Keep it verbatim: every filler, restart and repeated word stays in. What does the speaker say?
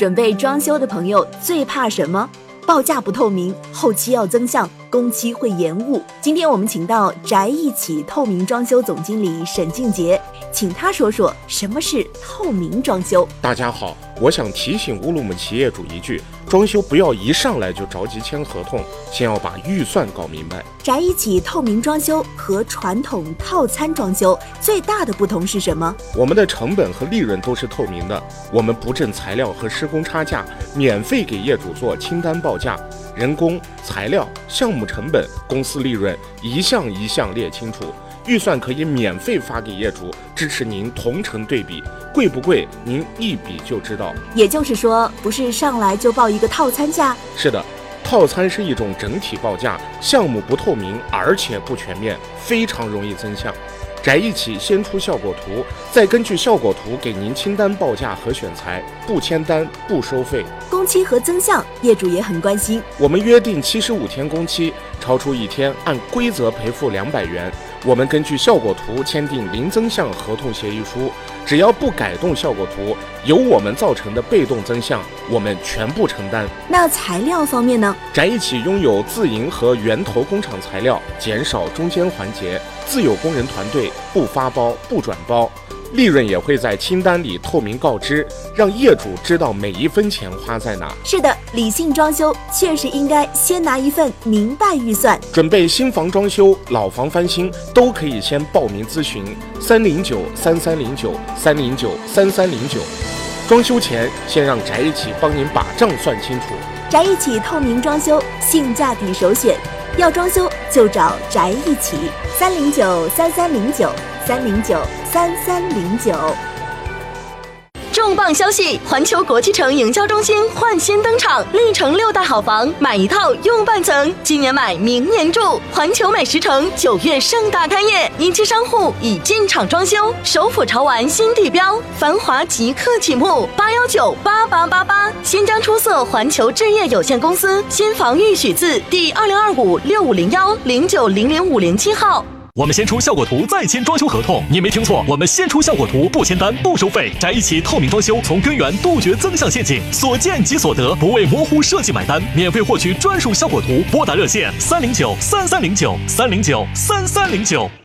准备装修的朋友最怕什么？报价不透明，后期要增项，工期会延误。今天我们请到宅一起透明装修总经理沈静杰，请他说说什么是透明装修。 大家好，我想提醒乌鲁木齐业主一句，装修不要一上来就着急签合同，先要把预算搞明白。 宅一起透明装修和传统套餐装修最大的不同是什么？ 我们的成本和利润都是透明的，我们不挣材料和施工差价，免费给业主做清单报价，人工、材料、项目成本、公司利润一项一项列清楚，预算可以免费发给业主，支持您同城对比，贵不贵您一比就知道。 也就是说，不是上来就报一个套餐价？ 是的，套餐是一种整体报价，项目不透明，而且不全面，非常容易增项。宅一起先出效果图，再根据效果图给您清单报价和选材，不签单不收费。 工期和增项，业主也很关心。 我们约定七十五天工期，超出一天按规则赔付两百元。我们根据效果图签订零增项合同协议书，只要不改动效果图，由我们造成的被动增项，我们全部承担。 那材料方面呢？ 宅一起拥有自营和源头工厂材料，减少中间环节，自有工人团队，不发包不转包，利润也会在清单里透明告知，让业主知道每一分钱花在哪。 是的，理性装修确实应该先拿一份明白预算。 准备新房装修、老房翻新，都可以先报名咨询三零九三三零九三零九三三零九。装修前先让宅一起帮您把账算清楚。 宅一起透明装修，性价比首选，要装修就找宅一起。三零九三三零九三零九三三零九。重磅消息！环球国际城营销中心焕新登场，历城六大好房，买一套用半层，今年买明年住。环球美食城九月盛大开业，一期商户已进场装修，首府潮玩新地标，繁华即刻启幕。八幺九八八八八，新疆出色环球置业有限公司新房预许字第二零二五六五零幺零九零零五零七号。 我们先出效果图，再签装修合同。你没听错，我们先出效果图，不签单不收费。宅一起透明装修，从根源杜绝增项陷阱，所见即所得，不为模糊设计买单。免费获取专属效果图，拨打热线三零九三三零九三零九三三零九。